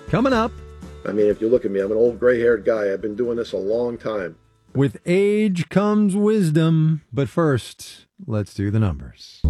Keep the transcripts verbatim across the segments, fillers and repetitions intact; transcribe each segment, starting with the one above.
Coming up. I mean, if you look at me, I'm an old gray-haired guy. I've been doing this a long time. With age comes wisdom. But first, let's do the numbers.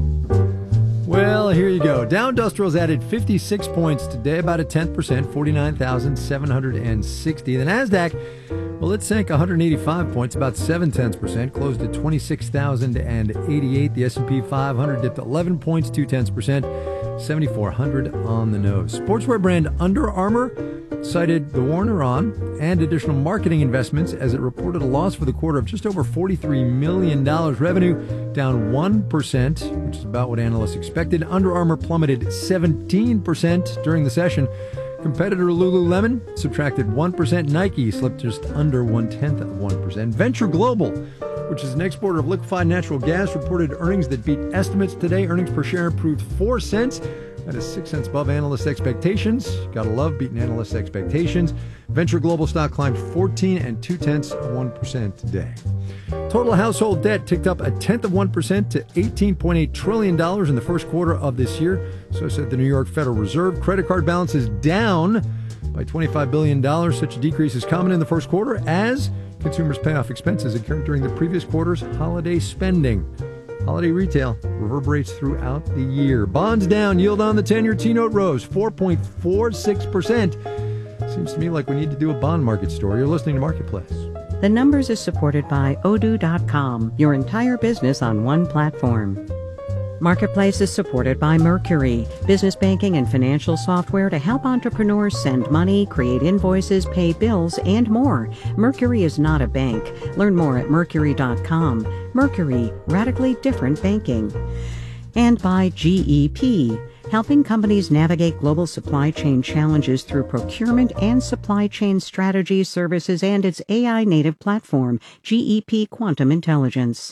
Well, here you go. Dow Industrials added fifty-six points today, about a tenth percent, forty-nine thousand seven hundred sixty. The NASDAQ, well, it sank one hundred eighty-five points, about seven tenths percent, closed at twenty-six thousand eighty-eight. The S and P five hundred dipped eleven points, two tenths percent, seventy-four hundred on the nose. Sportswear brand Under Armour cited the war in Iran and additional marketing investments as it reported a loss for the quarter of just over forty-three million dollars. Revenue down one percent, which is about what analysts expected. Under Armour plummeted seventeen percent during the session. Competitor Lululemon subtracted one percent. Nike slipped just under one-tenth of one percent. Venture Global, which is an exporter of liquefied natural gas, reported earnings that beat estimates today. Earnings per share improved four cents. That is six cents above analyst expectations. Gotta love beating analyst expectations. Venture Global stock climbed fourteen and two tenths of one percent today. Total household debt ticked up a tenth of one percent to eighteen point eight trillion dollars in the first quarter of this year. So said the New York Federal Reserve. Credit card balances down by twenty-five billion dollars. Such a decrease is common in the first quarter as consumers pay off expenses incurred during the previous quarter's holiday spending. Holiday retail reverberates throughout the year. Bonds down, yield on the ten-year T-note rose four point four six percent. Seems to me like we need to do a bond market story. You're listening to Marketplace. The Numbers is supported by Odoo dot com, your entire business on one platform. Marketplace is supported by Mercury, business banking and financial software to help entrepreneurs send money, create invoices, pay bills, and more. Mercury is not a bank. Learn more at Mercury dot com. Mercury, radically different banking. And by G E P, helping companies navigate global supply chain challenges through procurement and supply chain strategy services and its A I-native platform, G E P Quantum Intelligence.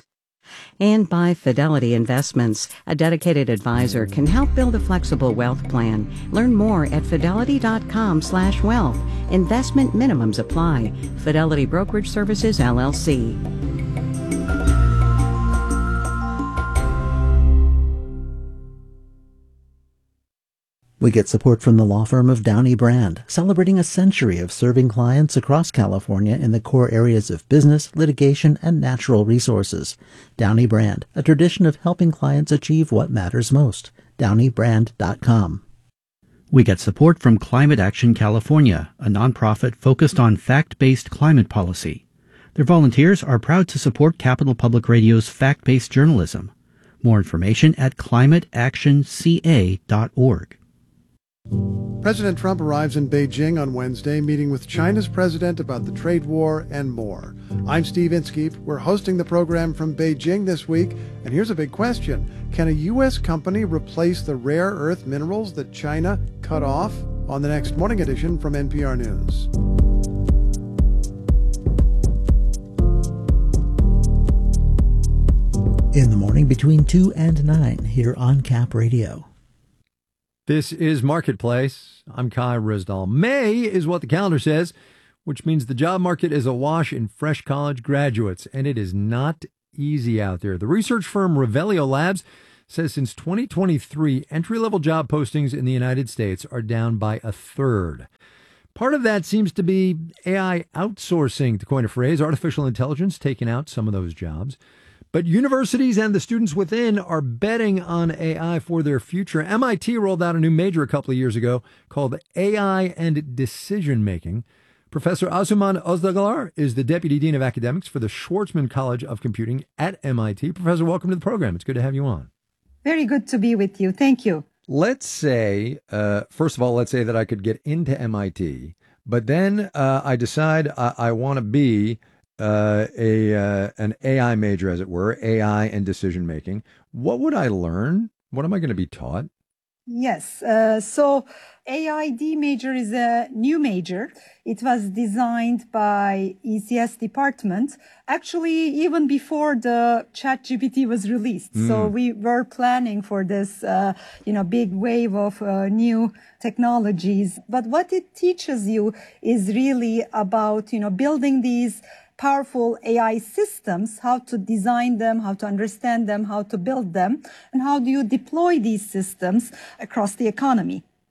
And by Fidelity Investments, a dedicated advisor can help build a flexible wealth plan. Learn more at fidelity dot com slash wealth. Investment minimums apply. Fidelity Brokerage Services, L L C. We get support from the law firm of Downey Brand, celebrating a century of serving clients across California in the core areas of business, litigation, and natural resources. Downey Brand, a tradition of helping clients achieve what matters most. downey brand dot com. We get support from Climate Action California, a nonprofit focused on fact-based climate policy. Their volunteers are proud to support Capital Public Radio's fact-based journalism. More information at climate action c a dot org. President Trump arrives in Beijing on Wednesday, meeting with China's president about the trade war and more. I'm Steve Inskeep. We're hosting the program from Beijing this week, and here's a big question. Can a U S company replace the rare earth minerals that China cut off? On the next Morning Edition from N P R News. In the morning between two and nine here on Cap Radio. This is Marketplace. I'm Kai Rizdal. May is what the calendar says, which means the job market is awash in fresh college graduates, and it is not easy out there. The research firm Revelio Labs says since twenty twenty-three, entry-level job postings in the United States are down by a third. Part of that seems to be A I outsourcing, to coin a phrase, artificial intelligence taking out some of those jobs. But universities and the students within are betting on A I for their future. M I T rolled out a new major a couple of years ago called A I and Decision Making. Professor Asuman Özdağlar is the Deputy Dean of Academics for the Schwarzman College of Computing at M I T. Professor, welcome to the program. It's good to have you on. Very good to be with you. Thank you. Let's say, uh, first of all, let's say that I could get into M I T, but then uh, I decide I, I want to be Uh, a uh, an A I major, as it were, A I and decision making. What would I learn? What am I going to be taught? Yes. Uh, so A I D major is a new major. It was designed by E C S department, actually even before the ChatGPT was released. Mm. So we were planning for this, uh, you know, big wave of uh, new technologies. But what it teaches you is really about, you know, building these powerful A I systems, how to design them, how to understand them, how to build them, and how do you deploy these systems across the economy.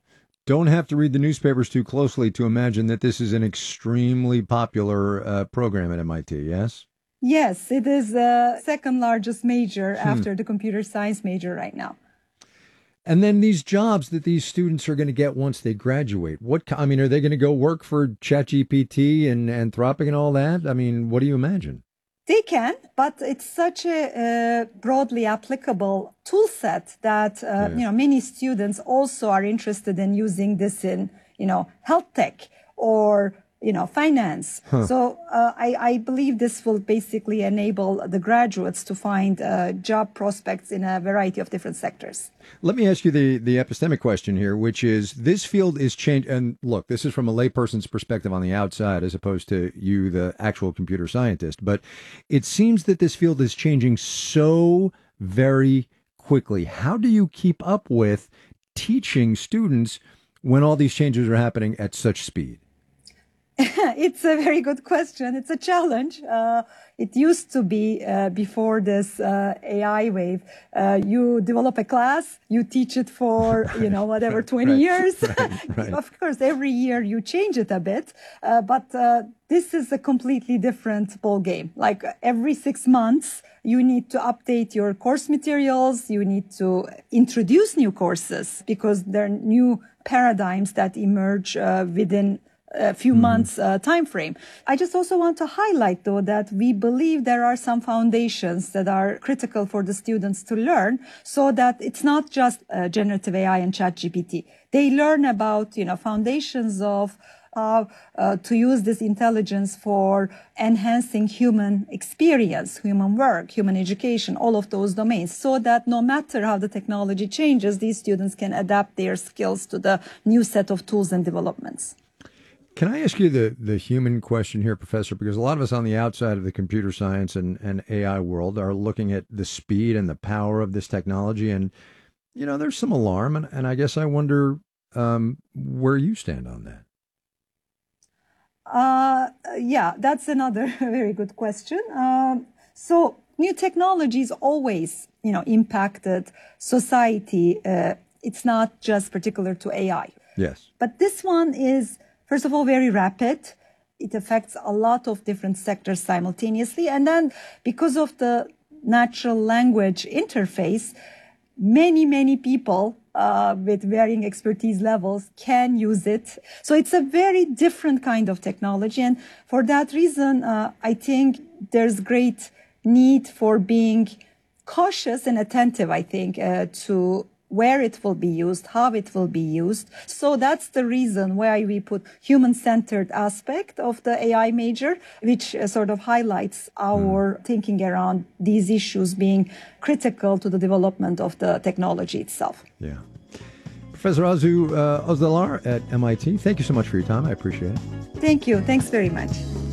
don't have to read the newspapers too closely to imagine that this is an extremely popular uh, program at M I T, yes? Yes, it is the second largest major hmm. after the computer science major right now. And then these jobs that these students are going to get once they graduate, what, I mean, are they going to go work for ChatGPT and Anthropic and all that? I mean, what do you imagine? They can, but it's such a uh, broadly applicable tool set that, uh, yeah. you know, many students also are interested in using this in, you know, health tech or, you know, finance. Huh. So uh, I, I believe this will basically enable the graduates to find uh, job prospects in a variety of different sectors. Let me ask you the, the epistemic question here, which is this field is changed. And look, this is from a layperson's perspective on the outside as opposed to you, the actual computer scientist. But it seems that this field is changing so very quickly. How do you keep up with teaching students when all these changes are happening at such speed? It's a very good question. It's a challenge. Uh, it used to be uh, before this uh, A I wave. Uh, you develop a class, you teach it for, right, you know, whatever, twenty right, years. Right, right. Of course, every year you change it a bit. Uh, but uh, this is a completely different ball game. Like every six months, you need to update your course materials. You need to introduce new courses because there are new paradigms that emerge uh, within a few mm. months uh, time frame. I just also want to highlight, though, that we believe there are some foundations that are critical for the students to learn so that it's not just uh, generative A I and ChatGPT. They learn about, you know, foundations of how uh, to use this intelligence for enhancing human experience, human work, human education, all of those domains, so that no matter how the technology changes, these students can adapt their skills to the new set of tools and developments. Can I ask you the, the human question here, Professor? Because a lot of us on the outside of the computer science and, and A I world are looking at the speed and the power of this technology. And, you know, there's some alarm. And, and I guess I wonder um, where you stand on that. Uh, yeah, that's another very good question. Um, so new technologies always, you know, impacted society. Uh, it's not just particular to A I. Yes. But this one is, first of all, very rapid. It affects a lot of different sectors simultaneously. And then because of the natural language interface, many, many people uh, with varying expertise levels can use it. So it's a very different kind of technology. And for that reason, uh, I think there's great need for being cautious and attentive, I think, uh, to where it will be used, how it will be used. So that's the reason why we put human-centered aspect of the A I major, which uh, sort of highlights our mm. thinking around these issues being critical to the development of the technology itself. Yeah. Professor Arzu uh, Özdelar at M I T, thank you so much for your time. I appreciate it. Thank you. Thanks very much.